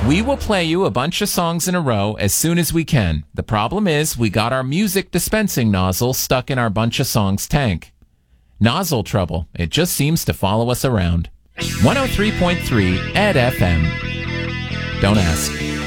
We will play you a bunch of songs in a row as soon as we can. The problem is we got our music dispensing nozzle stuck in our bunch of songs tank. Nozzle trouble. It just seems to follow us around. 103.3 Ed FM. Don't ask.